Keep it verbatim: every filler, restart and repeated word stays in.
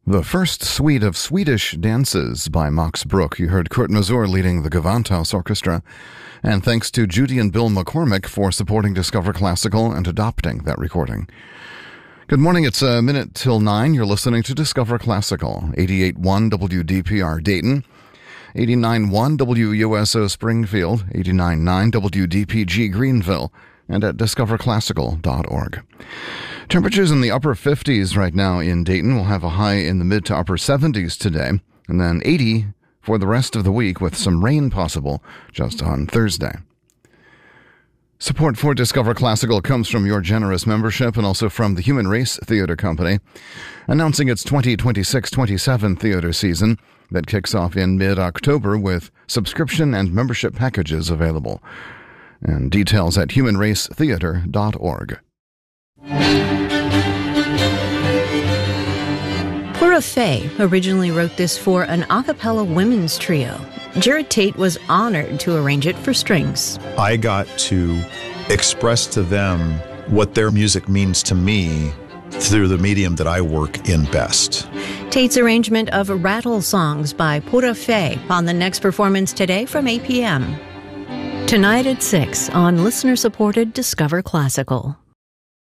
The first suite of Swedish dances by Max Bruch. You heard Kurt Masur leading the Gewandhaus Orchestra. And thanks to Judy and Bill McCormick for supporting Discover Classical and adopting that recording. Good morning. It's a minute till nine. You're listening to Discover Classical. eighty-eight point one W D P R Dayton, eighty-nine point one W U S O Springfield, eighty-nine point nine W D P G Greenville, and at discover classical dot org. Temperatures in the upper fifties right now in Dayton. We'll have a high in the mid to upper seventies today, and then eighty for the rest of the week with some rain possible just on Thursday. Support for Discover Classical comes from your generous membership and also from the Human Race Theater Company, announcing its twenty twenty-six twenty-seven theater season that kicks off in mid-October with subscription and membership packages available. And details at human race theater dot org. Pura Fé originally wrote this for an a cappella women's trio. Jared Tate was honored to arrange it for strings. I got to express to them what their music means to me through the medium that I work in best. Tate's arrangement of Rattle Songs by Pura Fé on the next performance today from eight p.m. Tonight at six on listener-supported Discover Classical.